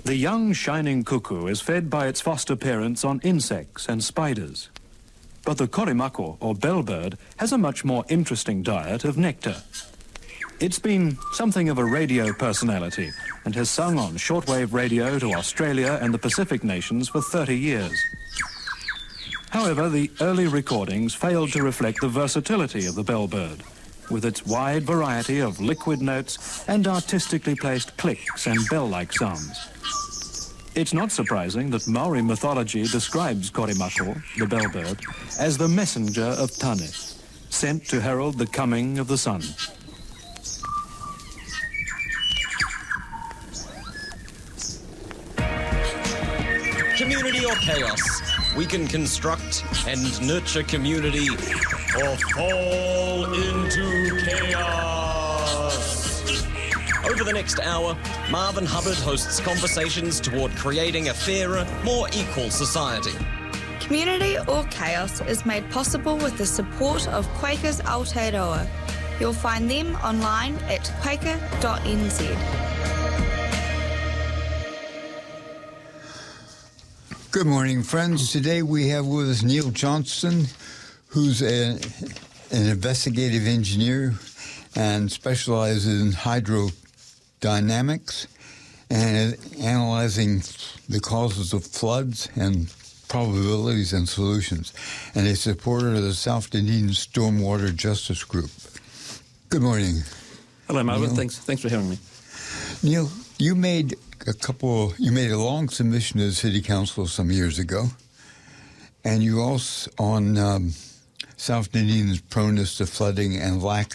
The young shining cuckoo is fed by its foster parents on insects and spiders. But the korimako, or bellbird, has a much more interesting diet of nectar. It's been something of a radio personality and has sung on shortwave radio to Australia and the Pacific nations for 30 years. However, the early recordings failed to reflect the versatility of the bellbird, with its wide variety of liquid notes and artistically placed clicks and bell-like sounds. It's not surprising that Maori mythology describes korimako, the bellbird, as the messenger of Tane, sent to herald the coming of the sun. Community or chaos? We can construct and nurture community or fall into chaos. Over the next hour, Marvin Hubbard hosts conversations toward creating a fairer, more equal society. Community or Chaos is made possible with the support of Quakers Aotearoa. You'll find them online at quaker.nz. Good morning, friends. Today we have with us Neil Johnston, who's an investigative engineer and specializes in hydrodynamics and analyzing the causes of floods and probabilities and solutions, and a supporter of the South Dunedin Stormwater Justice Group. Good morning. Hello, Marvin. Neil. Thanks for having me. Neil, you made a long submission to the City Council some years ago, and you also on South Dunedin's proneness to flooding and lack